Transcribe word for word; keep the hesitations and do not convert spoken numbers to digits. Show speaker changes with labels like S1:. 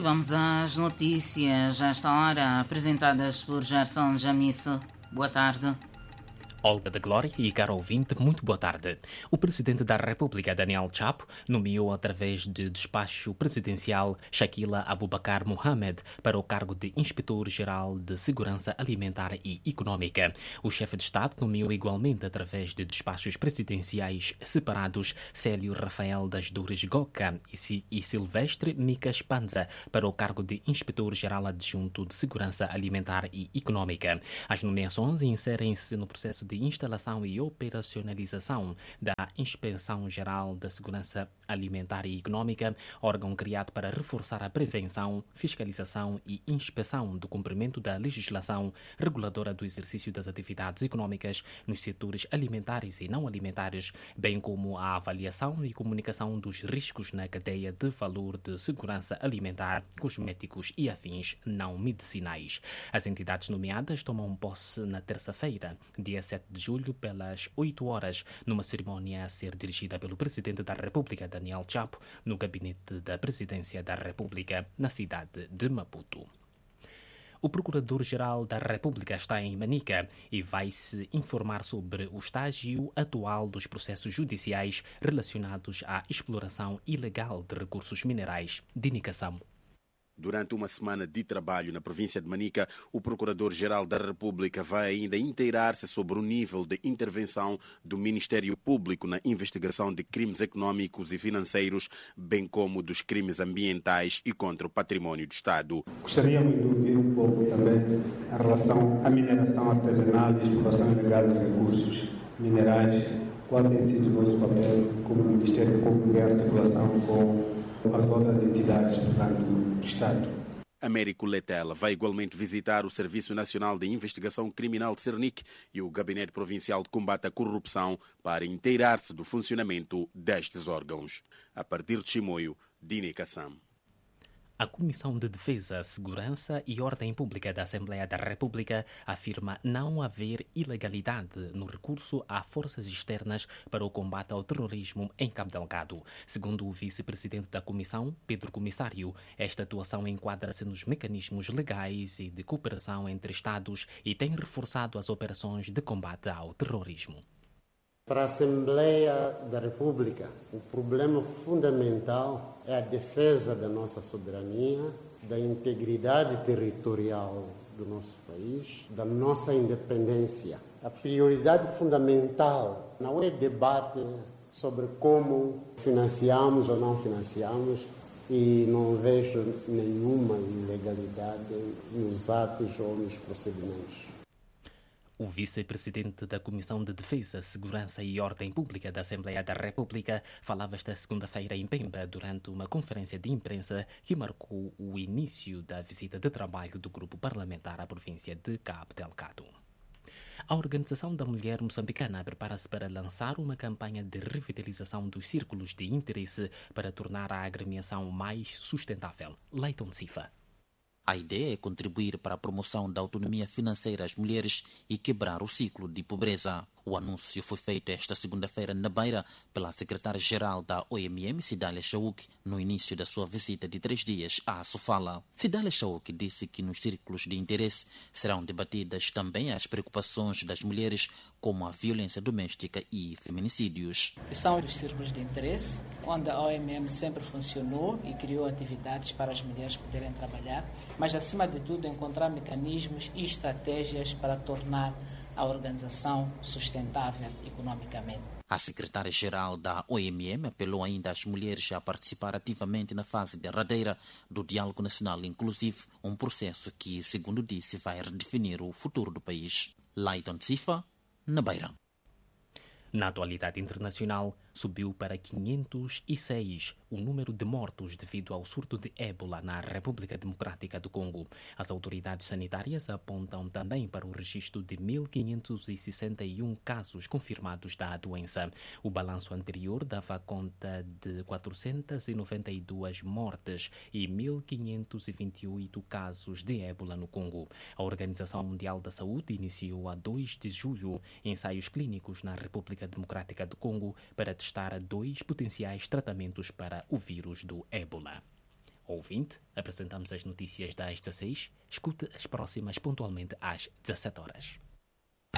S1: vamos às notícias, a esta hora, apresentadas por Gerson Jamice. Boa tarde.
S2: Olga da Glória e caro ouvinte, muito boa tarde. O Presidente da República, Daniel Chapo, nomeou através de despacho presidencial Shakila Abubakar Mohamed para o cargo de Inspetor-Geral de Segurança Alimentar e Econômica. O chefe de Estado nomeou igualmente através de despachos presidenciais separados Célio Rafael das Dores Goca e Silvestre Micas Panza para o cargo de Inspetor-Geral Adjunto de Segurança Alimentar e Econômica. As nomeações inserem-se no processo de instalação e operacionalização da Inspeção Geral da Segurança Alimentar e Econômica, órgão criado para reforçar a prevenção, fiscalização e inspeção do cumprimento da legislação reguladora do exercício das atividades econômicas nos setores alimentares e não alimentares, bem como a avaliação e comunicação dos riscos na cadeia de valor de segurança alimentar, cosméticos e afins não medicinais. As entidades nomeadas tomam posse na terça-feira, dia sete de julho, pelas oito horas, numa cerimónia a ser dirigida pelo Presidente da República, Daniel Chapo, no gabinete da Presidência da República, na cidade de Maputo. O Procurador-Geral da República está em Manica e vai se informar sobre o estágio atual dos processos judiciais relacionados à exploração ilegal de recursos minerais de Nicassamo.
S3: Durante uma semana de trabalho na província de Manica, o Procurador-Geral da República vai ainda inteirar-se sobre o nível de intervenção do Ministério Público na investigação de crimes econômicos e financeiros, bem como dos crimes ambientais e contra o património do Estado.
S4: Gostaríamos de ouvir um pouco também em relação à mineração artesanal e exploração ilegal de recursos minerais. Qual tem sido o vosso papel como Ministério Público em articulação com as outras entidades, portanto, do Estado?
S3: Américo Letela vai igualmente visitar o Serviço Nacional de Investigação Criminal de Cernic e o Gabinete Provincial de Combate à Corrupção para inteirar-se do funcionamento destes órgãos. A partir de Chimoio, Dini Kassam.
S2: A Comissão de Defesa, Segurança e Ordem Pública da Assembleia da República afirma não haver ilegalidade no recurso a forças externas para o combate ao terrorismo em Cabo Delgado. Segundo o vice-presidente da Comissão, Pedro Comissário, esta atuação enquadra-se nos mecanismos legais e de cooperação entre Estados e tem reforçado as operações de combate ao terrorismo.
S5: Para a Assembleia da República, o problema fundamental é a defesa da nossa soberania, da integridade territorial do nosso país, da nossa independência. A prioridade fundamental não é debate sobre como financiamos ou não financiamos, e não vejo nenhuma ilegalidade nos atos ou nos procedimentos.
S2: O vice-presidente da Comissão de Defesa, Segurança e Ordem Pública da Assembleia da República falava esta segunda-feira em Pemba durante uma conferência de imprensa que marcou o início da visita de trabalho do grupo parlamentar à província de Cabo Delgado. A Organização da Mulher Moçambicana prepara-se para lançar uma campanha de revitalização dos círculos de interesse para tornar a agremiação mais sustentável. Leiton Cifa.
S6: A ideia é contribuir para a promoção da autonomia financeira às mulheres e quebrar o ciclo de pobreza. O anúncio foi feito esta segunda-feira na Beira pela secretária-geral da O M M, Cidália Chauk, no início da sua visita de três dias à Sofala. Cidália Chauk disse que nos círculos de interesse serão debatidas também as preocupações das mulheres, como a violência doméstica e feminicídios.
S7: São os círculos de interesse, onde a O M M sempre funcionou e criou atividades para as mulheres poderem trabalhar, mas acima de tudo encontrar mecanismos e estratégias para tornar a organização sustentável economicamente.
S6: A secretária-geral da O M M apelou ainda às mulheres a participar ativamente na fase derradeira do Diálogo Nacional Inclusivo, um processo que, segundo disse, vai redefinir o futuro do país. Leiton Cifa, na Beira.
S2: Na atualidade internacional, subiu para quinhentos e seis o número de mortos devido ao surto de ébola na República Democrática do Congo. As autoridades sanitárias apontam também para o registro de mil quinhentos e sessenta e um casos confirmados da doença. O balanço anterior dava conta de quatrocentas e noventa e duas mortes e mil quinhentos e vinte e oito casos de ébola no Congo. A Organização Mundial da Saúde iniciou a dois de julho ensaios clínicos na República Democrática do Congo para testar dois potenciais tratamentos para o vírus do ébola. Ouvinte, apresentamos as notícias das dezasseis. Escute as próximas pontualmente às dezassete horas.